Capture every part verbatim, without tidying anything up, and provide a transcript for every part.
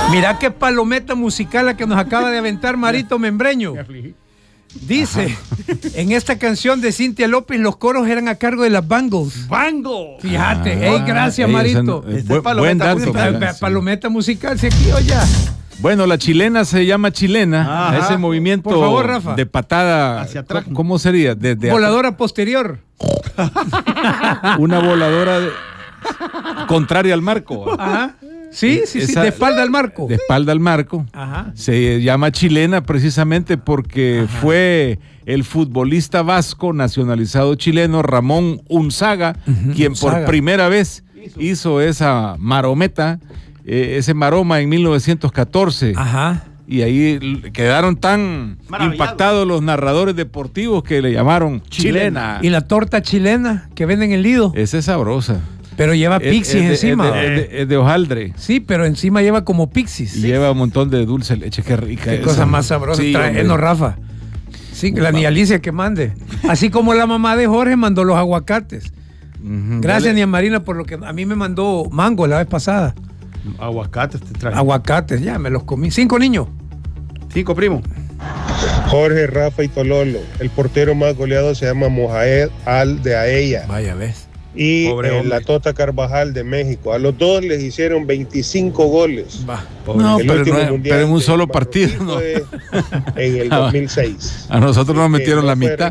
Mirá qué palometa musical la que nos acaba de aventar Marito Membreño. Dice, ajá, en esta canción de Cintia López los coros eran a cargo de las Bangles. ¡Bango! Fíjate, ah, hey, gracias, ey, Marito. Es bu buen dato. Musical, sí. Palometa musical, si aquí o ya. Bueno, la chilena se llama chilena. Ajá. Ese movimiento, por favor, Rafa, de patada hacia atrás. ¿Cómo sería? De, de voladora atrás. Posterior. Una voladora de... contraria al marco. Ajá. Sí, sí, Esa, sí, de espalda al marco. De espalda al marco. Ajá. Se llama chilena precisamente porque ajá, fue el futbolista vasco nacionalizado chileno Ramón Unzaga, uh-huh, quien Unzaga. por primera vez hizo, hizo esa marometa, eh, ese maroma en mil novecientos catorce. Ajá. Y ahí quedaron tan impactados los narradores deportivos que le llamaron chilena. Y la torta chilena que venden en Lido. Esa es sabrosa. Pero lleva pixies es, es encima. Es de, es, de, es de hojaldre. Sí, pero encima lleva como pixies. Y sí, lleva un montón de dulce leche, qué rica. Qué esa. Cosa más sabrosa. Sí, traenos, Rafa. Sí, la ni Alicia que mande. Así como la mamá de Jorge mandó los aguacates. Uh-huh. Gracias, Dale. Nia Marina, por lo que a mí me mandó mango la vez pasada. Aguacates te traje. Aguacates, ya me los comí. Cinco niños. Cinco primos. Jorge, Rafa y Tololo. El portero más goleado se llama Mohamed Al de Aella. Vaya, ves. Y eh, la Tota Carvajal de México. A los dos les hicieron veinticinco goles. Va. No, el pero, no, pero en un solo partido. No. En el dos mil seis. A nosotros nos metieron la mitad.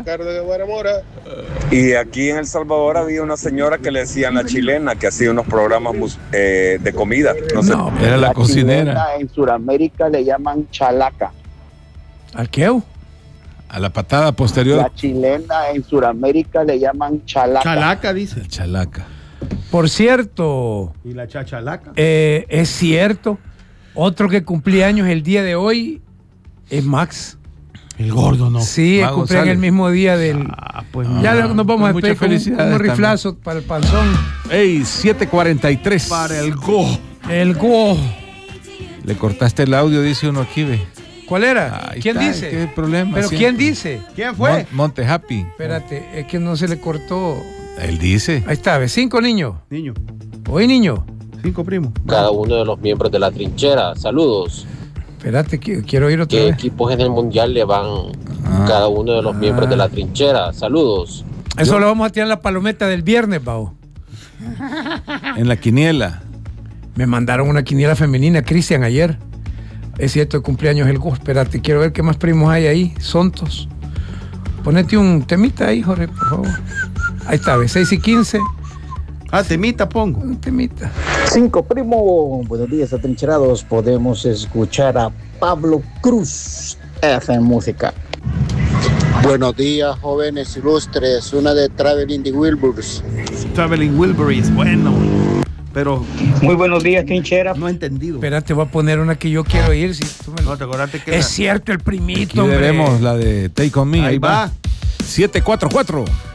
Y aquí en El Salvador había una señora que le decían la chilena, que hacía unos programas eh, de comida. No, sé. No, era la, la cocinera. En Sudamérica le llaman chalaca. ¿Al qué? A la patada posterior. La chilena en Sudamérica le llaman chalaca. Chalaca, dice. El chalaca. Por cierto. ¿Y la chachalaca? Eh, es cierto. Otro que cumplía años el día de hoy es Max. El gordo, ¿no? Sí, cumplía en el mismo día del... Ah, pues ya ah, nos vamos pues a despedir con un, un riflazo también para el panzón. Ey, siete cuarenta y tres. Para el go. El go. Le cortaste el audio, dice uno aquí, ve. ¿Cuál era? Ahí ¿Quién está, dice? ¿Qué problema? ¿Pero siempre. quién dice? ¿Quién fue? Mon Monte Happy. Espérate, es que no se le cortó. Él dice. Ahí está, ¿ves? Cinco niños. Niño. Oye, niño. Cinco primos. Cada uno de los miembros de la trinchera. Saludos. Espérate, quiero ir otra ¿Qué vez. ¿Qué equipos en el mundial le van ah. cada uno de los ah. miembros de la trinchera? Saludos. Eso Yo... lo vamos a tirar en la palometa del viernes, Pau. En la quiniela. Me mandaron una quiniela femenina, Cristian, ayer. Es cierto, el cumpleaños el Go. Espérate, quiero ver qué más primos hay ahí. Sontos. Ponete un temita ahí, Jorge, por favor. Ahí está, ¿ves? seis y quince. Ah, temita pongo. Un temita. Cinco primos. Buenos días, atrincherados. Podemos escuchar a Pablo Cruz. F en música. Buenos días, jóvenes ilustres. Una de Traveling the Wilburys. Traveling Wilburys, bueno. Pero muy buenos días, trinchera. No he entendido. Espérate, voy a poner una que yo quiero ir. Si tú me lo... No, te acordaste que es la... cierto, el primito. Aquí veremos la de Take On Me. Ahí, Ahí va. va. siete cuatro cuatro.